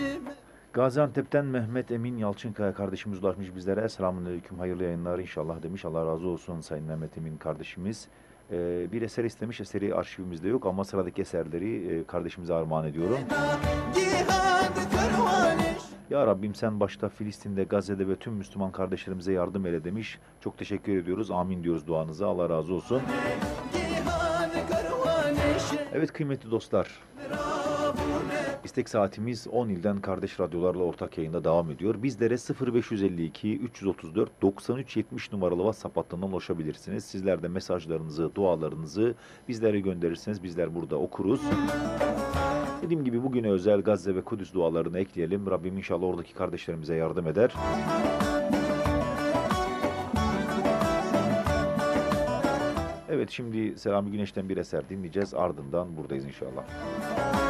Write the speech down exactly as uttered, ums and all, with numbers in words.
Gaziantep'ten Mehmet Emin Yalçınkaya kardeşimiz ulaşmış bizlere. Selamünaleyküm, hayırlı yayınlar inşallah demiş. Allah razı olsun Sayın Mehmet Emin kardeşimiz. Ee, bir eser istemiş, eseri arşivimizde yok ama sıradaki eserleri e, kardeşimize armağan ediyorum. Ya Rabbim sen başta Filistin'de, Gazze'de ve tüm Müslüman kardeşlerimize yardım eyle demiş. Çok teşekkür ediyoruz, amin diyoruz duanıza, Allah razı olsun. Evet kıymetli dostlar, İstek saatimiz on ilden kardeş radyolarla ortak yayında devam ediyor. Bizlere sıfır beş yüz elli iki üç yüz otuz dört doksan üç yetmiş numaralı WhatsApp hattından ulaşabilirsiniz. Sizler de mesajlarınızı, dualarınızı bizlere gönderirseniz bizler burada okuruz. Dediğim gibi bugüne özel Gazze ve Kudüs dualarını ekleyelim. Rabbim inşallah oradaki kardeşlerimize yardım eder. Evet şimdi Selami Güneş'ten bir eser dinleyeceğiz. Ardından buradayız inşallah.